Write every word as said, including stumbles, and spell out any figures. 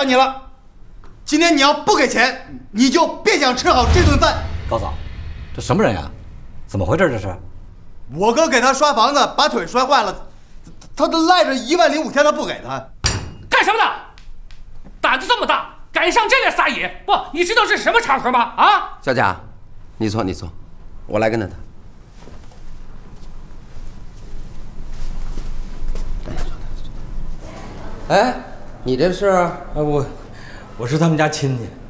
着你了。今天你要不给钱，你就别想吃好这顿饭。 高嫂，这什么人呀？怎么回事？这是？ 我哥给他刷房子，把腿摔坏了，他都赖着一万零五天，他不给他。 干什么的？胆子这么大，敢上这来撒野？不，你知道这是什么场合吗？啊！ 小贾，你坐，你坐，我来跟他谈。哎，你这是？ 啊，我我是他们家亲戚。